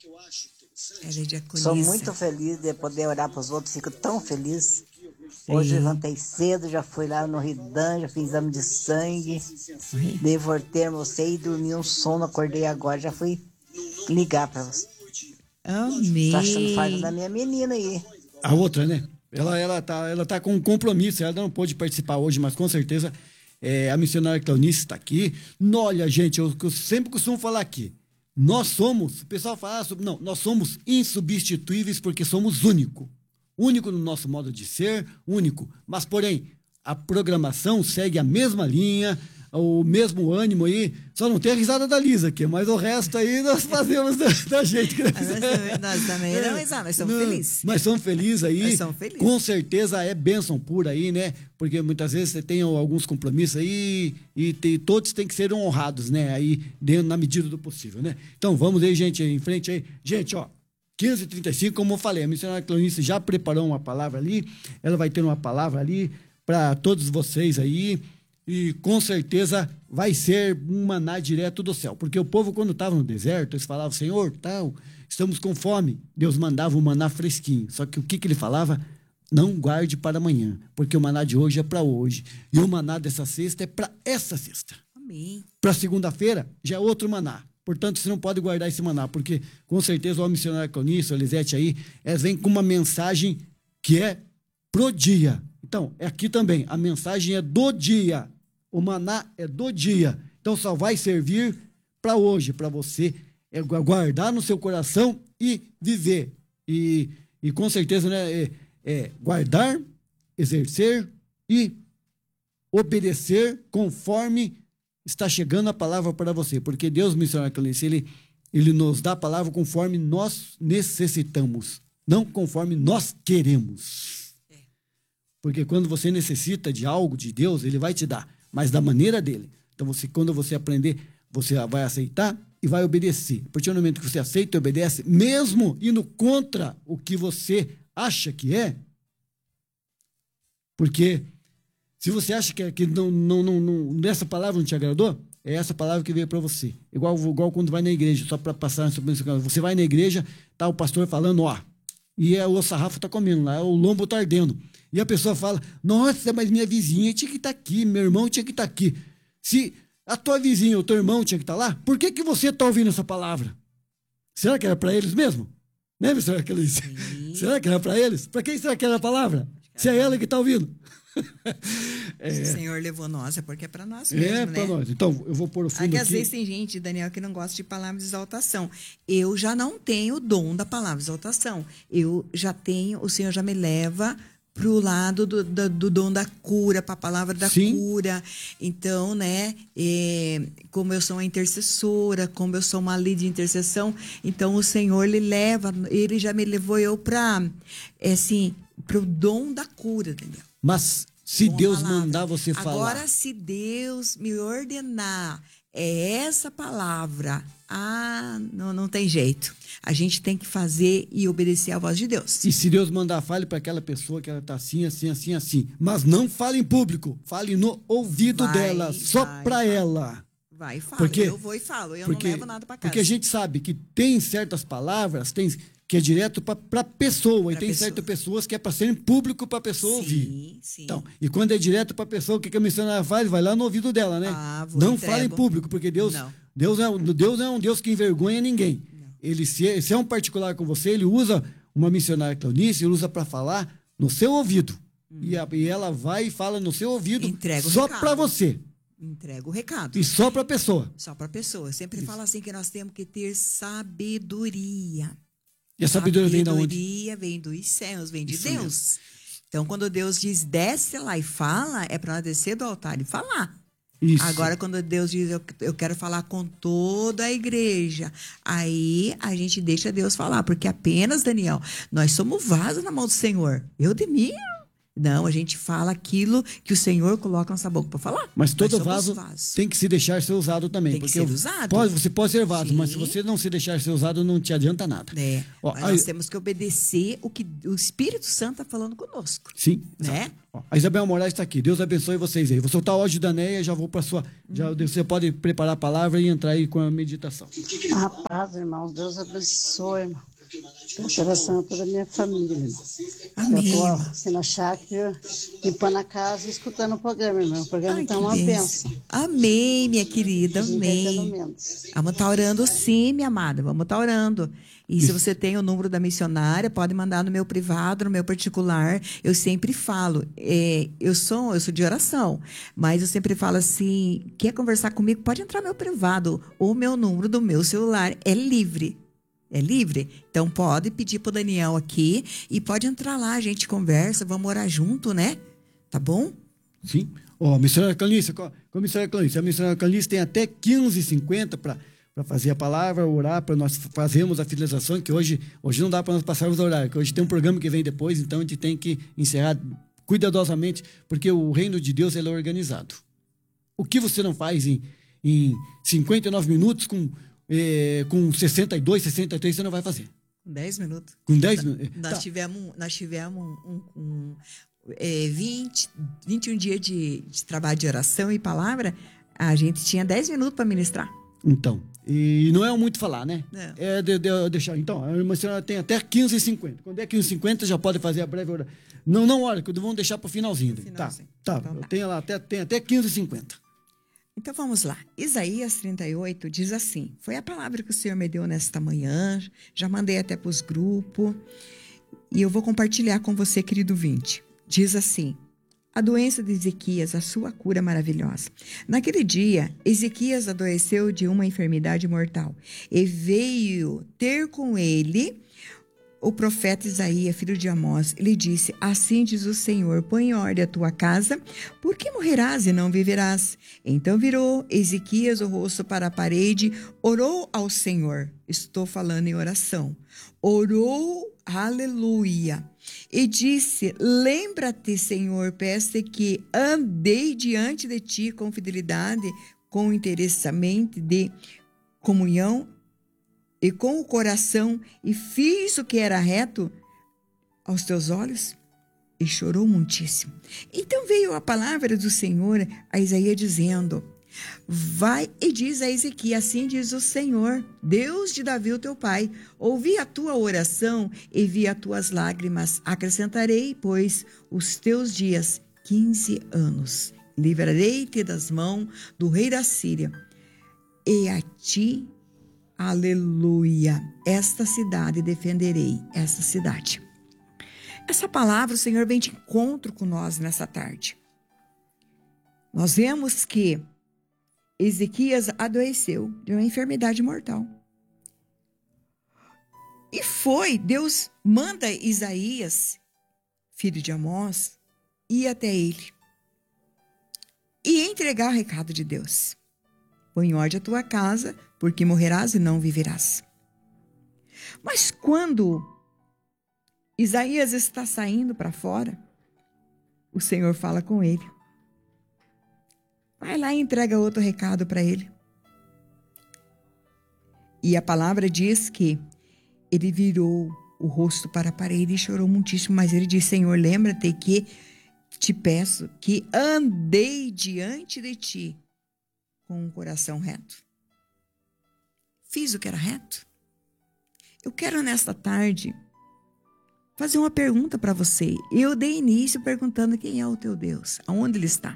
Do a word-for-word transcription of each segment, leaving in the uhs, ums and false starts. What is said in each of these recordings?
Ela é diaconisa. Sou muito feliz de poder orar para os outros, fico tão feliz. Hoje levantei cedo, já fui lá no Ridan, já fiz exame de sangue, devortei você e dormi um sono, acordei agora, já fui ligar para você. Amém. Tô achando falta da minha menina aí. A outra, né? Ela, ela, tá, ela tá com um compromisso, ela não pôde participar hoje, mas com certeza é, a missionária Cleonice está aqui. Olha, gente, eu, eu sempre costumo falar aqui, nós somos, o pessoal fala sobre, não, nós somos insubstituíveis porque somos únicos. Único no nosso modo de ser, único. Mas, porém, a programação segue a mesma linha, o mesmo ânimo aí, só não tem a risada da Lisa aqui, mas o resto aí nós fazemos da, da gente. Nós também, nós também não risada, nós somos não, felizes. Mas somos felizes aí, nós somos felizes. Com certeza é bênção pura aí, né? Porque muitas vezes você tem alguns compromissos aí e tem, todos têm que ser honrados, né? Aí, dentro, na medida do possível, né? Então, vamos aí, gente, em frente aí. Gente, ó, quinze e trinta e cinco, como eu falei, a missionária Cleonice já preparou uma palavra ali, ela vai ter uma palavra ali para todos vocês aí, e com certeza vai ser um maná direto do céu, porque o povo quando estava no deserto, eles falavam, Senhor, tal, estamos com fome, Deus mandava um maná fresquinho, só que o que, que ele falava? Não guarde para amanhã, porque o maná de hoje é para hoje, e o maná dessa sexta é para essa sexta. Amém. Para segunda-feira já é outro maná. Portanto, você não pode guardar esse maná, porque com certeza o missionário Cleonice, a Elisete aí, elas vêm com uma mensagem que é pro dia. Então, aqui também, a mensagem é do dia. O maná é do dia. Então, só vai servir para hoje, para você é, guardar no seu coração e viver. E, e com certeza, né, é, é guardar, exercer e obedecer conforme está chegando a palavra para você, porque Deus, missionário Cleonice, ele, ele nos dá a palavra conforme nós necessitamos, não conforme nós queremos. Porque quando você necessita de algo de Deus, ele vai te dar, mas da maneira dele. Então, você, quando você aprender, você vai aceitar e vai obedecer. A partir do momento que você aceita e obedece, mesmo indo contra o que você acha que é, porque se você acha que, que não, não, não, não, nessa palavra não te agradou, é essa palavra que veio para você. Igual, igual quando vai na igreja, só para passar. Você vai na igreja, tá o pastor falando, ó, e é, o sarrafo tá comendo lá, o lombo tá ardendo. E a pessoa fala, nossa, mas minha vizinha tinha que estar tá aqui, meu irmão tinha que estar tá aqui. Se a tua vizinha, o teu irmão tinha que estar tá lá, por que, que você tá ouvindo essa palavra? Será que era para eles mesmo? Né, será que, eles... será que era para eles? Para quem será que era a palavra? Se é ela que tá ouvindo. É. Se o Senhor levou nós, é porque é para nós mesmo, é né? para nós. Então, eu vou pôr o fundo aqui. aqui. Às vezes tem gente, Daniel, que não gosta de palavra de exaltação. Eu já não tenho o dom da palavra de exaltação. Eu já tenho, o Senhor já me leva para o lado do, do, do dom da cura, para a palavra da Sim. cura. Então, né, é, como eu sou uma intercessora, como eu sou uma líder de intercessão, então o Senhor, ele leva, ele já me levou eu para, é, assim, para o dom da cura, Daniel. Mas se Com Deus mandar você falar... Agora, se Deus me ordenar é essa palavra, ah, não, não tem jeito. A gente tem que fazer e obedecer à voz de Deus. E se Deus mandar, fale para aquela pessoa que ela está assim, assim, assim, assim. Mas não fale em público. Fale no ouvido vai, dela, só para ela. Vai e fala. Porque, eu vou e falo. Eu porque, não levo nada para casa. Porque a gente sabe que tem certas palavras tem, que é direto para a pessoa. Pra e tem pessoa. certas pessoas que é para ser em público para a pessoa sim, ouvir. Sim. Então, e quando é direto para a pessoa, o que a missionária faz? Vai lá no ouvido dela, né? Ah, vou, não entrego. fale em público, porque Deus, Deus, é, Deus é um Deus que envergonha ninguém. Ele, se, se é um particular com você, ele usa uma missionária Cleonice, ele usa para falar no seu ouvido. Hum. E, a, e ela vai e fala no seu ouvido Entrega só para você. Entrega o recado. E só para a pessoa. Só para a pessoa. Sempre fala assim que nós temos que ter sabedoria. E a sabedoria, sabedoria vem de onde? Sabedoria vem dos céus, vem de Isso Deus. Mesmo. Então, quando Deus diz, desce lá e fala, é para nós descer do altar e falar. Isso. Agora, quando Deus diz, eu, eu quero falar com toda a igreja, aí a gente deixa Deus falar, porque apenas, Daniel, nós somos vasos na mão do Senhor. Eu de mim, Não, a gente fala aquilo que o Senhor coloca na nossa boca para falar. Mas todo Nós somos vaso vasos. tem que se deixar ser usado também. Tem que porque ser usado. Pode, você pode ser vaso, Sim. mas se você não se deixar ser usado, não te adianta nada. É, Ó, mas aí- nós temos que obedecer o que o Espírito Santo está falando conosco. Sim. Né? exato. Ó, a Isabel Moraes está aqui. Deus abençoe vocês aí. Vou soltar o áudio da Neia e já vou para sua. Já, você pode preparar a palavra e entrar aí com a meditação. A paz, irmãos. Deus abençoe, irmão. Peço oração a toda a minha família, irmão. Amém. Eu estou assim na chácara, limpando a casa e escutando o programa, irmão. O programa Ai, está que uma bênção. bênção. Amém, minha querida, amém. Entendimento. Vamos estar orando sim, minha amada, vamos estar orando. E se você tem o número da missionária, pode mandar no meu privado, no meu particular. Eu sempre falo, é, eu sou eu sou de oração, mas eu sempre falo assim, quer conversar comigo, pode entrar no meu privado. O meu número do meu celular é livre. É livre? Então pode pedir pro Daniel aqui e pode entrar lá, a gente conversa, vamos orar junto, né? Tá bom? Sim. Ó, a missionária Canice, com a missionária Canice. A missionária Canice tem até quinze e cinquenta para fazer a palavra, orar, para nós fazermos a finalização, que hoje, hoje não dá para nós passarmos o horário, que hoje tem um programa que vem depois, então a gente tem que encerrar cuidadosamente, porque o reino de Deus ele é organizado. O que você não faz em, em cinquenta e nove minutos, com, eh, com sessenta e dois, sessenta e três, você não vai fazer. dez minutos. Com dez minutos. Nós Tá. tivemos, nós tivemos um, um, um, é, vinte, vinte e um dias de, de trabalho de oração e palavra, a gente tinha dez minutos para ministrar. Então, e não é muito falar, né? Não. É de, de, deixar. Então, a irmã senhora tem até quinze e cinquenta. Quando é quinze e cinquenta, já pode fazer a breve oração. Não, não, olha, que vamos deixar para o finalzinho. daí. Finalzinho. Tá, tá. Então Eu tá. tenho lá até, tem até quinze e cinquenta. Então vamos lá. Isaías trinta e oito diz assim: foi a palavra que o Senhor me deu nesta manhã, já mandei até para os grupos, e eu vou compartilhar com você, querido vinte. Diz assim: a doença de Ezequias, a sua cura maravilhosa. Naquele dia, Ezequias adoeceu de uma enfermidade mortal e veio ter com ele o profeta Isaías, filho de Amós. Ele disse: assim diz o Senhor, põe em ordem a tua casa, porque morrerás e não viverás. Então virou Ezequias o rosto para a parede, orou ao Senhor. Estou falando em oração. Orou, aleluia. E disse: lembra-te, Senhor, peço que andei diante de ti com fidelidade, com interessamento de comunhão e com o coração, e fiz o que era reto aos teus olhos. E chorou muitíssimo. Então veio a palavra do Senhor a Isaías dizendo: vai e diz a Ezequias, assim diz o Senhor, Deus de Davi, o teu pai, ouvi a tua oração e vi as tuas lágrimas. Acrescentarei, pois, os teus dias quinze anos. Livrarei-te das mãos do rei da Síria. E a ti, aleluia, esta cidade defenderei, esta cidade. Essa palavra o Senhor vem de encontro com nós nessa tarde. Nós vemos que Ezequias adoeceu de uma enfermidade mortal. E foi, Deus manda Isaías, filho de Amós, ir até ele e entregar o recado de Deus. Põe em ordem a tua casa, porque morrerás e não viverás. Mas quando Isaías está saindo para fora, o Senhor fala com ele. Vai lá e entrega outro recado para ele. E a palavra diz que ele virou o rosto para a parede e chorou muitíssimo, mas ele disse: Senhor, lembra-te que te peço que andei diante de ti com um coração reto. Fiz o que era reto. Eu quero nesta tarde fazer uma pergunta para você. Eu dei início perguntando quem é o teu Deus, aonde ele está.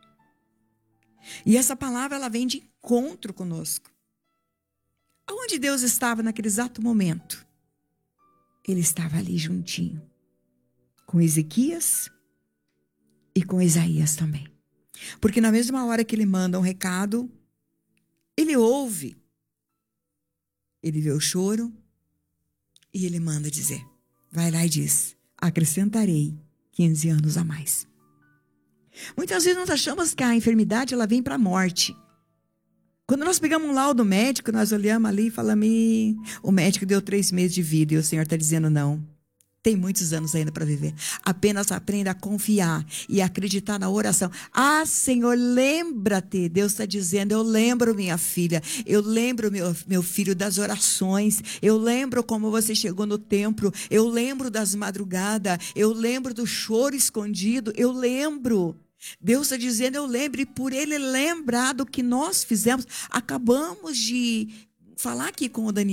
E essa palavra ela vem de encontro conosco. Aonde Deus estava naquele exato momento? Ele estava ali juntinho, com Ezequias e com Isaías também. Porque na mesma hora que ele manda um recado, ele ouve, ele vê o choro e ele manda dizer, vai lá e diz, acrescentarei quinze anos a mais. Muitas vezes nós achamos que a enfermidade ela vem para a morte. Quando nós pegamos um laudo médico, nós olhamos ali e falamos, o médico deu três meses de vida e o Senhor está dizendo não. Tem muitos anos ainda para viver. Apenas aprenda a confiar e acreditar na oração. Ah, Senhor, lembra-te. Deus está dizendo, eu lembro, minha filha. Eu lembro, meu, meu filho, das orações. Eu lembro como você chegou no templo. Eu lembro das madrugadas. Eu lembro do choro escondido. Eu lembro. Deus está dizendo, eu lembro. E por Ele lembrar do que nós fizemos. Acabamos de falar aqui com o Daniel.